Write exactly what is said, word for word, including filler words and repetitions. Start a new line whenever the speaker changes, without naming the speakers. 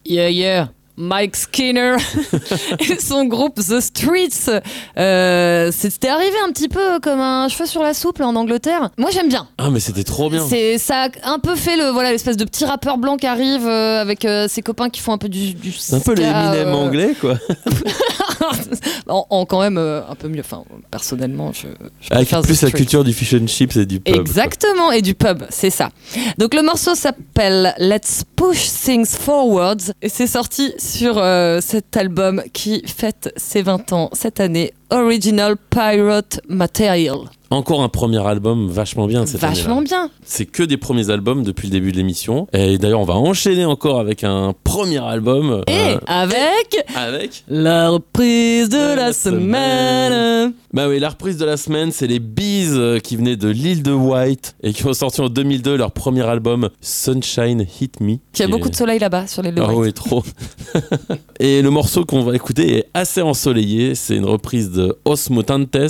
Yeah, yeah. Mike Skinner et son groupe The Streets. Euh, c'était arrivé un petit peu comme un cheveu sur la soupe là, en Angleterre. Moi j'aime bien.
Ah mais c'était trop bien.
C'est, ça a un peu fait le, voilà, l'espèce de petit rappeur blanc qui arrive euh, avec euh, ses copains qui font un peu du, du
C'est un peu
ska,
l'Eminem
euh...
anglais quoi.
en, en quand même euh, un peu mieux. Enfin personnellement je, je
Avec
préfère
plus
The
la
Streets.
culture du fish and chips et du pub.
Exactement, quoi. Et du pub, c'est ça. Donc le morceau s'appelle Let's Push Things Forwards et c'est sorti sur euh, cet album qui fête ses vingt ans cette année, Original Pirate Material.
Encore un premier album vachement bien cette année-là.
Vachement bien.
C'est que des premiers albums depuis le début de l'émission. Et d'ailleurs, on va enchaîner encore avec un premier album.
Et
euh,
avec
avec
la reprise de
De
la,
la
semaine.
semaine. Bah oui, la reprise de la semaine, c'est les Bees euh, qui venaient de l'île de Wight et qui ont sorti en deux mille deux leur premier album Sunshine Hit Me.
Il y a
qui
beaucoup
est-
de soleil là-bas sur les
Ah
Leroy.
oui, trop. Et le morceau qu'on va écouter est assez ensoleillé. C'est une reprise de Os Mutantes